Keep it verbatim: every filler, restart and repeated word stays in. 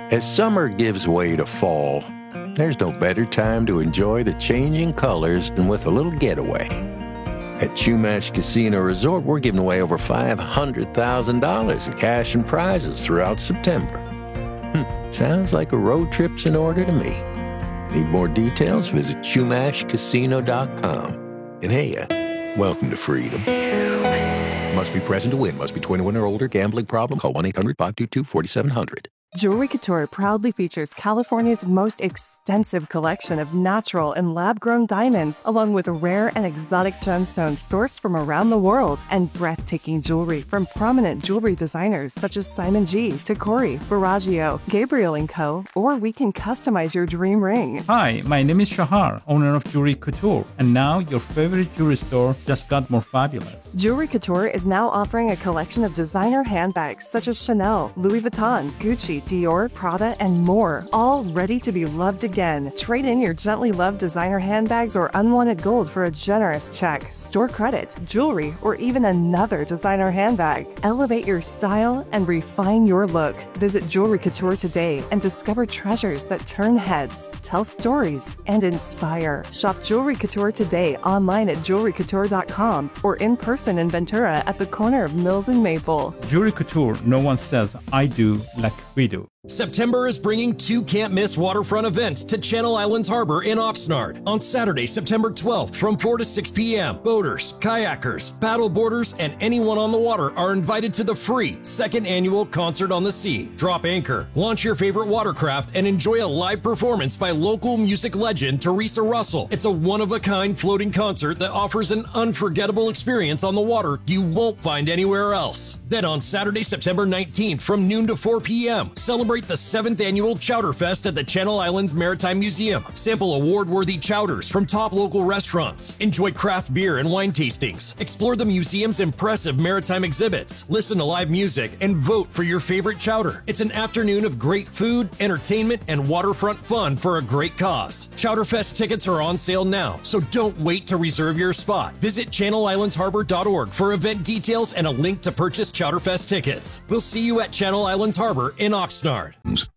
As summer gives way to fall, there's no better time to enjoy the changing colors than with a little getaway. At Chumash Casino Resort, we're giving away over five hundred thousand dollars in cash and prizes throughout September. Hm, sounds like a road trip's in order to me. Need more details? Visit chumash casino dot com. And hey, uh, welcome to freedom. Must be present to win. Must be twenty-one or older. Gambling problem? Call one eight hundred five two two four seven zero zero. Jewelry Couture proudly features California's most extensive collection of natural and lab-grown diamonds, along with rare and exotic gemstones sourced from around the world, and breathtaking jewelry from prominent jewelry designers such as Simon G, Tacori, Baraggio, Gabriel and Co., or we can customize your dream ring. Hi, my name is Shahar, owner of Jewelry Couture, and now your favorite jewelry store just got more fabulous. Jewelry Couture is now offering a collection of designer handbags such as Chanel, Louis Vuitton, Gucci, Dior, Prada, and more, all ready to be loved again. Trade in your gently loved designer handbags or unwanted gold for a generous check, store credit, jewelry, or even another designer handbag. Elevate your style and refine your look. Visit Jewelry Couture today and discover treasures that turn heads, tell stories, and inspire. Shop Jewelry Couture today online at jewelry couture dot com or in person in Ventura at the corner of Mills and Maple. Jewelry Couture, no one says I do like we do. September is bringing two can't-miss waterfront events to Channel Islands Harbor in Oxnard. On Saturday, September twelfth from four to six p.m., boaters, kayakers, paddleboarders, and anyone on the water are invited to the free second annual Concert on the Sea. Drop anchor, launch your favorite watercraft, and enjoy a live performance by local music legend Teresa Russell. It's a one-of-a-kind floating concert that offers an unforgettable experience on the water you won't find anywhere else. Then on Saturday, September nineteenth from noon to four p.m., celebrate the seventh annual Chowder Fest at the Channel Islands Maritime Museum. Sample award-worthy chowders from top local restaurants. Enjoy craft beer and wine tastings. Explore the museum's impressive maritime exhibits. Listen to live music and vote for your favorite chowder. It's an afternoon of great food, entertainment, and waterfront fun for a great cause. Chowder Fest tickets are on sale now, so don't wait to reserve your spot. Visit channel islands harbor dot org for event details and a link to purchase Chowder Fest tickets. We'll see you at Channel Islands Harbor in Oxnard.